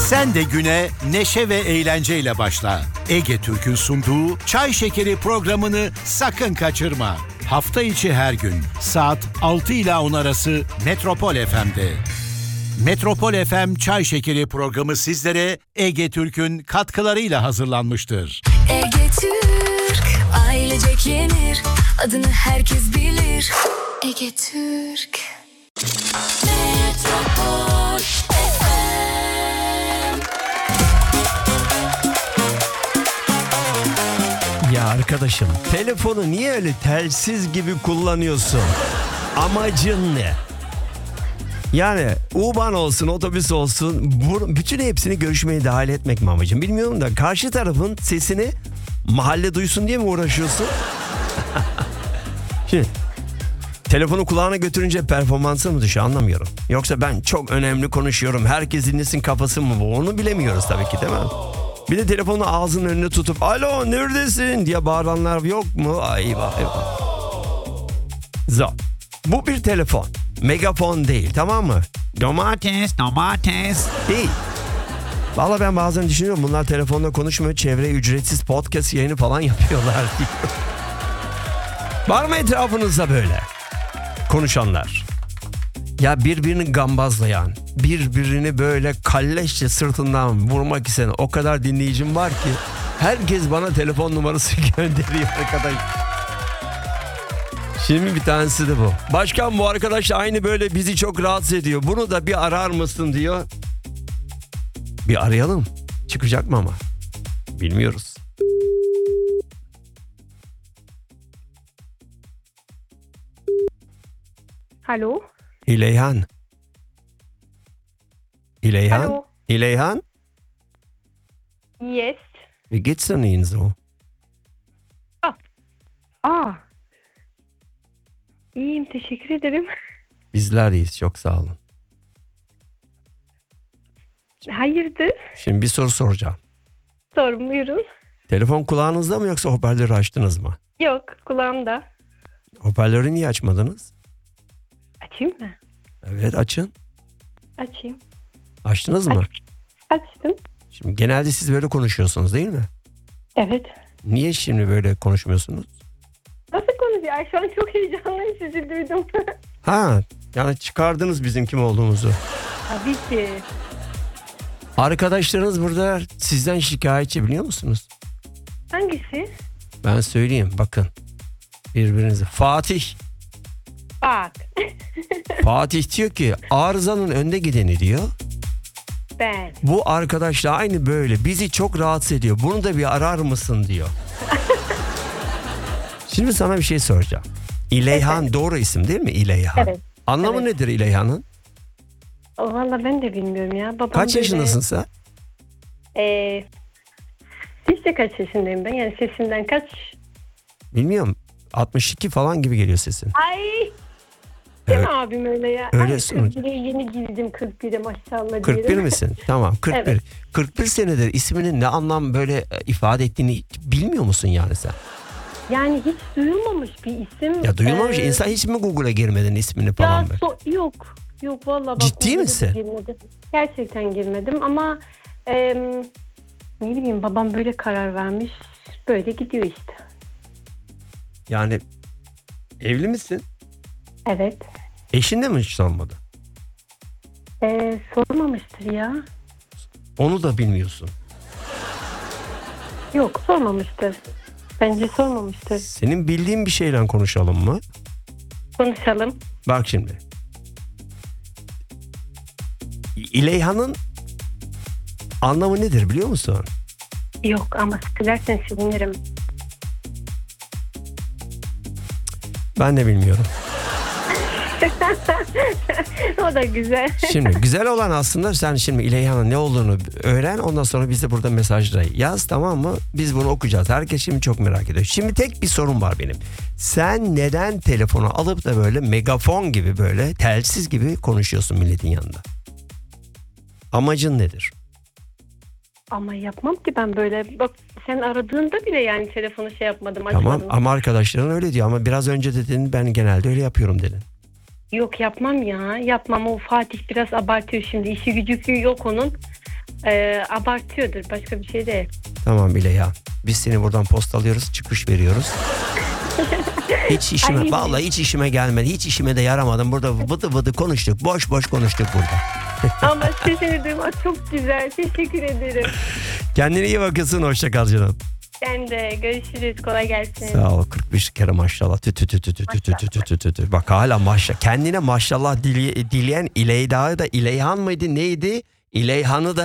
Sen de güne neşe ve eğlenceyle başla. Ege Türk'ün sunduğu Çay Şekeri programını sakın kaçırma. Hafta içi her gün saat 6 ila 10 arası Metropol FM'de. Metropol FM Çay Şekeri programı sizlere Ege Türk'ün katkılarıyla hazırlanmıştır. Ege Türk, ailecek yenir, adını herkes bilir. Ege Türk. Metropol FM. Ya arkadaşım, telefonu niye öyle telsiz gibi kullanıyorsun? Amacın ne? Yani U-Bahn olsun, otobüs olsun, bütün hepsini görüşmeye dahil etmek mi amacın? Bilmiyorum da karşı tarafın sesini mahalle duysun diye mi uğraşıyorsun? Şimdi telefonu kulağına götürünce performansı mı düşüyor anlamıyorum. Yoksa ben çok önemli konuşuyorum, herkes dinlesin kafası mı bu? Onu bilemiyoruz tabii ki, değil mi? Bir de telefonu ağzının önüne tutup alo neredesin diye bağıranlar yok mu? Ay eyvah. Zor. Bu bir telefon. Megafon değil, tamam mı? Domates değil. Vallahi ben bazen düşünüyorum, bunlar telefonla konuşmuyor, çevreye ücretsiz podcast yayını falan yapıyorlar diye. Var mı etrafınızda böyle konuşanlar? Ya birbirini gambazlayan, birbirini böyle kalleşçe sırtından vurmak isteyen o kadar dinleyicim var ki herkes bana telefon numarası gönderiyor arkadaş. Şimdi bir tanesi de bu. Başkan, bu arkadaş aynı böyle bizi çok rahatsız ediyor. Bunu da bir arar mısın diyor. Bir arayalım. Çıkacak mı ama? Bilmiyoruz. Hallo? İleyhan. Hallo? İleyhan? Yes. Wie geht's denn Ihnen so? İyiyim, teşekkür ederim. Bizler iyiyiz, çok sağ olun. Hayırdır? Şimdi bir soru soracağım. Sorun, buyurun. Telefon kulağınızda mı yoksa hoparlörü açtınız mı? Yok, kulağımda. Hoparlörü niye açmadınız? Açayım mı? Evet, açın. Açayım. Açtınız mı? Açtım. Şimdi genelde siz böyle konuşuyorsunuz değil mi? Evet. Niye şimdi böyle konuşmuyorsunuz? Nasıl konuşuyor? Ay, şu an çok heyecanlıyım, sizi duydum. Ha, yani çıkardınız bizim kim olduğumuzu. Tabii ki. Arkadaşlarınız burada sizden şikayetçi, biliyor musunuz? Hangisi? Ben söyleyeyim, bakın. Birbirinize. Fatih Bak. Fatih diyor ki arızanın önde gideni diyor. Ben. Bu arkadaşla aynı böyle bizi çok rahatsız ediyor. Bunu da bir arar mısın diyor. Şimdi sana bir şey soracağım. İleyhan, evet. Doğru isim değil mi İleyhan? Evet. Anlamı evet. nedir İleyhan'ın? Valla ben de bilmiyorum ya. Babam kaç böyle... yaşındasın sen? Sizce kaç yaşındayım ben? Yani sesimden kaç? Bilmiyorum. 62 falan gibi geliyor sesin. Ay. Değil mi abim öyle ya? Öyle. 41'e yeni girdim, 41'e maşallah. 41 misin? Tamam, 41. Evet. 41 senedir isminin ne anlam böyle ifade ettiğini bilmiyor musun yani sen? Yani hiç duyulmamış bir isim. Ya duyulmamış. İnsan hiç mi Google'a girmedin ismini falan ya, böyle? yok. Yok vallahi. Ciddi misin? Girmedim. Gerçekten girmedim ama ne bileyim, babam böyle karar vermiş. Böyle gidiyor işte. Yani evli misin? Evet. Eşin de mi hiç sormadı? Sormamıştır ya. Onu da bilmiyorsun. Yok, sormamıştır. Bence sormamıştır. Senin bildiğin bir şeyle konuşalım mı? Konuşalım. Bak şimdi. İleyhan'ın anlamı nedir biliyor musun? Yok ama söylersen sevinirim. Ben de bilmiyorum. O da güzel. Şimdi güzel olan aslında sen şimdi İleyhan'ın ne olduğunu öğren, ondan sonra bize burada mesajla yaz, tamam mı? Biz bunu okuyacağız. Herkes şimdi çok merak ediyor. Şimdi tek bir sorun var benim. Sen neden telefonu alıp da böyle megafon gibi, böyle telsiz gibi konuşuyorsun milletin yanında? Amacın nedir? Ama yapmam ki ben böyle. Bak sen aradığında bile yani telefonu şey yapmadım, Tamam açmadım. ama arkadaşların öyle diyor, ama biraz önce dedin ben genelde öyle yapıyorum dedin. Yok yapmam ya. Yapmam, o Fatih biraz abartıyor şimdi. İşi gücü yok onun. Abartıyordur, başka bir şey değil. Tamam İleyhan. Biz seni buradan postalıyoruz, çıkış veriyoruz. Hiç işime, Ay. vallahi hiç işime gelmedi. Hiç işime de yaramadım. Burada vıdı vıdı konuştuk. Boş boş konuştuk burada. Ama sesini duymak çok güzel. Teşekkür ederim. Kendine iyi bakıyorsun. Hoşça kal canım. Sen de görüşürüz. Kolay gelsin. Sağ ol. 41 kere maşallah. Tü tü tü tü tü tü tü tü tü tü tü. Bak hala maşallah. Kendine maşallah dileyen İleyda'yı da İleyhan mıydı neydi? İleyhan'ı da